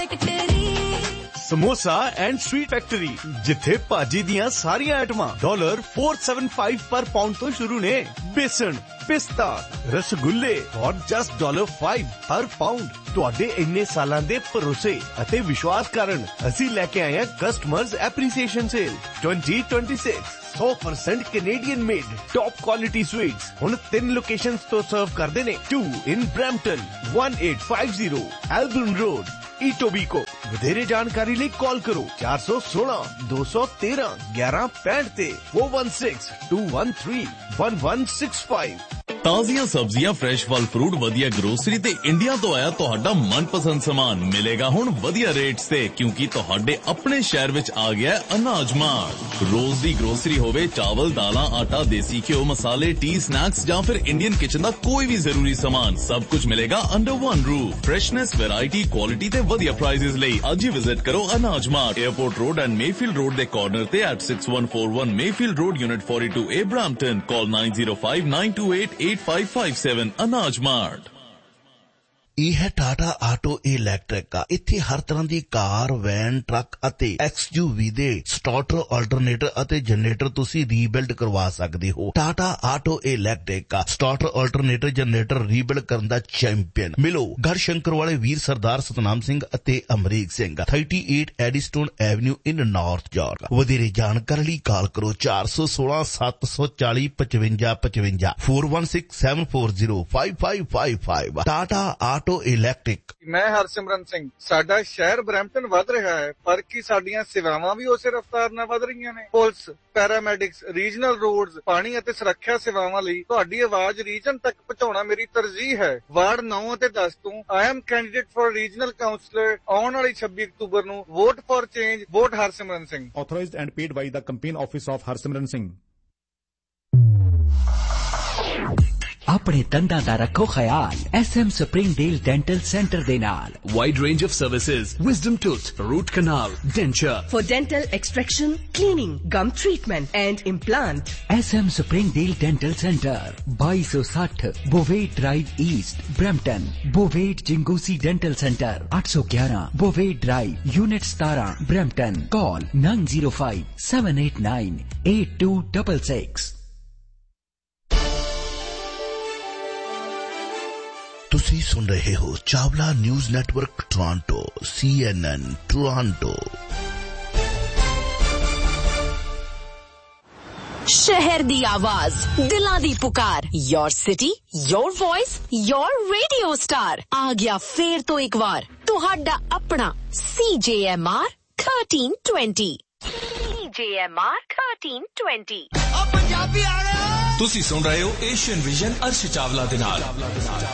Samosa and sweet factory जिथे भाजी दियां सारियां आइटमां $475 पर पाउंड तो शुरू ने। बेसन, पिस्ता, रसगुल्ले और जस्ट $5 पर पाउंड। तुहाडे इन्ने सालां दे भरोसे अते विश्वास कारण असीं लेके आए हैं customers appreciation cell 2026। 100% Canadian made top quality sweets हुण 3 लोकेशंस तो सर्व करदे ने। 2 इन ब्रैम्पटन, 1850 एल्बर्न रोड, ईटोबीको। ਵਧੇਰੇ ਜਾਣਕਾਰੀ ਲਈ ਕਾਲ ਕਰੋ 416 213 1165 ਤੇ 416 213 1165। ਤਾਜ਼ੀਆਂ ਸਬਜ਼ੀਆਂ, ਫਰੈਸ਼ ਫਲ ਫਰੂਟ, ਵਧੀਆ ਗਰੋਸਰੀ ਤੇ ਇੰਡੀਆ ਤੋਂ ਆਇਆ ਤੁਹਾਡਾ ਮਨਪਸੰਦ ਸਾਮਾਨ ਮਿਲੇਗਾ ਹੁਣ ਵਧੀਆ ਰੇਟਸ ਤੇ, ਕਿਉਂਕਿ ਤੁਹਾਡੇ ਆਪਣੇ ਸ਼ਹਿਰ ਵਿੱਚ ਆ ਗਿਆ ਅਨਾਜ ਮਾਰਟ। ਰੋਜ਼ ਦੀ ਗਰੋਸਰੀ ਹੋਵੇ, ਚਾਵਲ, ਦਾਲਾਂ, ਆਟਾ, ਦੇਸੀ ਘਿਓ, ਮਸਾਲੇ, ਟੀ, ਸਨੈਕਸ ਜਾਂ ਫਿਰ ਇੰਡੀਅਨ ਕਿਚਨ ਦਾ ਕੋਈ ਵੀ ਜ਼ਰੂਰੀ ਸਾਮਾਨ, ਸਭ ਕੁਝ ਮਿਲੇਗਾ under one roof. Freshness, variety, quality ਤੇ ਵਧੀਆ ਪ੍ਰਾਈਸਿਸ ਲਈ ਅੱਜ ਹੀ ਵਿਜ਼ਿਟ ਕਰੋ ਅਨਾਜ mart, airport road and Mayfield road ਦੇ ਕਾਰਨਰ ਤੇ at 6141 Mayfield road, unit 42A, Brampton. ਕਾਲ 9059288557 ਅਨਾਜ ਮਾਰਟ। ਇਹ ਹੈ ਟਾਟਾ ਆਟੋ ਇਲੈਕਟ੍ਰਿਕ। ਇੱਥੇ ਹਰ ਤਰ੍ਹਾਂ ਦੀ ਕਾਰ, ਵੈਨ, ਟਰੱਕ ਅਤੇ XUV ਦੇ ਸਟਾਰਟਰ, ਆਲਟਰਨੇਟਰ ਅਤੇ ਜਨਰੇਟਰ ਤੁਸੀਂ ਰੀਬਿਲਡ ਕਰਵਾ ਸਕਦੇ ਹੋ। Tata auto electric starter, alternator, generator rebuild ਕਰਨ ਦਾ ਚੈਂਪੀਅਨ। ਮਿਲੋ ਗੜਸ਼ੰਕਰ ਵਾਲੇ ਵੀਰ ਸਰਦਾਰ ਸਤਨਾਮ ਸਿੰਘ ਅਤੇ ਅਮਰੀਕ ਸਿੰਘ, 38 ਐਡੀਸਟੋਨ ਐਵਨਿਊ ਇਨ ਨਾਰਥ ਯਾਰਕ। ਵਧੇਰੇ ਜਾਣਕਾਰੀ ਲਈ ਕਾਲ ਕਰੋ 416 740 5555 416 740 5555। Tata auto electric. ਮੈਂ ਹਰਸਿਮਰਨ ਸਿੰਘ। ਸਾਡਾ ਸ਼ਹਿਰ ਬਰੈਂਪਟਨ ਵੱਧ ਰਿਹਾ ਹੈ, ਪਰ ਕੀ ਸਾਡੀਆਂ ਸੇਵਾਵਾਂ ਵੀ ਉਸੇ ਰਫ਼ਤਾਰ ਨਾਲ ਵੱਧ ਰਹੀਆਂ ਨੇ? ਪੁਲਿਸ, ਪੈਰਾਮੈਡਿਕਸ, ਰੀਜਨਲ ਰੋਡਸ, ਪਾਣੀ ਅਤੇ ਸੁਰੱਖਿਆ ਸੇਵਾਵਾਂ ਲਈ ਤੁਹਾਡੀ ਆਵਾਜ਼ ਰੀਜਨ ਤੱਕ ਪਹੁੰਚਾਉਣਾ ਮੇਰੀ ਤਰਜੀਹ ਹੈ। ਵਾਰਡ 9 ਅਤੇ 10 ਤੋਂ I am candidate for regional councillor. ਆਉਣ ਵਾਲੀ 26 ਅਕਤੂਬਰ ਨੂੰ vote for change, vote Harsimran Singh. Authorized and paid by the campaign office of Harsimran Singh। ਆਪਣੇ ਦੰਦਾਂ ਦਾ ਰੱਖੋ ਖਿਆਲ SM ਸਪਰਿੰਗਡੇਲ ਡੈਂਟਲ ਸੈਂਟਰ ਦੇ ਨਾਲ। Wide range of services, wisdom tooth, root canal, denture. For dental extraction, cleaning, gum treatment and implant. SM Springdale dental centre 2260 ਬੋਵੇਟ drive East, Brampton. ਬੋਵੇਟ ਜਿੰਗੂਸੀ dental centre 811 ਬੋਵੇਟ drive, unit 17, Brampton. ਕਾਲ 905 789 8266। ਤੁਸੀਂ ਸੁਣ ਰਹੇ ਹੋ Chawla news network Toronto, CNN Toronto. शहर दी आवाज, दिलां दी पुकार, your city, your voice, your radio star. आ गया फेर तो एक बार तुहाडा अपना CJMR 1320। CJMR 1320। ਤੁਸੀਂ ਸੁਣ ਰਹੇ ਹੋ ਏਸ਼ੀਅਨ ਵਿਜ਼ਨ ਅਰਸ਼ ਚਾਵਲਾ ਦੇ ਨਾਲ।